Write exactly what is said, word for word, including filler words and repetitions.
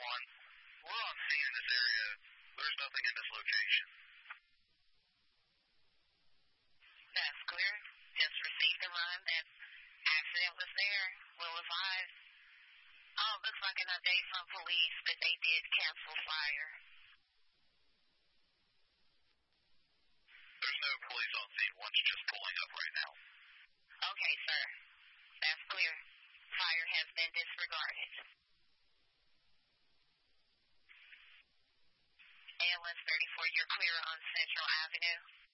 one. We're on scene in this area. There's nothing in this location. That's clear. Just received a run that accident was there. We'll advise. Oh, looks like an update from police that they did cancel fire. There's no police on scene. One's just pulling up right now. Okay, sir. That's clear. Fire has been disregarded. A L S thirty-four, you're clear on Central Avenue.